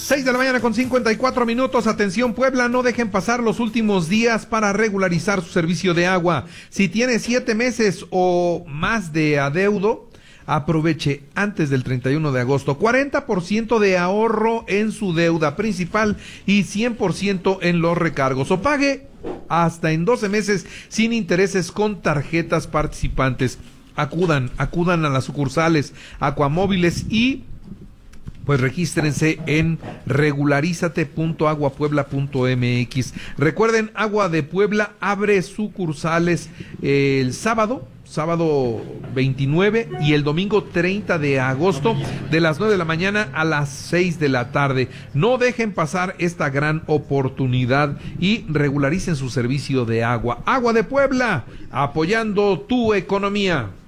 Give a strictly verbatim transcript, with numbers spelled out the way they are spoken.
seis de la mañana con cincuenta y cuatro minutos. Atención Puebla, no dejen pasar los últimos días para regularizar su servicio de agua. Si tiene siete meses o más de adeudo, aproveche antes del treinta y uno de agosto. cuarenta por ciento de ahorro en su deuda principal y cien por ciento en los recargos. O pague hasta en doce meses sin intereses con tarjetas participantes. Acudan, acudan a las sucursales Acuamóviles y pues regístrense en regularizate punto agua puebla punto m x. Recuerden, Agua de Puebla abre sucursales eh, el sábado, sábado veintinueve y el domingo treinta de agosto de las nueve de la mañana a las seis de la tarde. No dejen pasar esta gran oportunidad y regularicen su servicio de agua. Agua de Puebla, apoyando tu economía.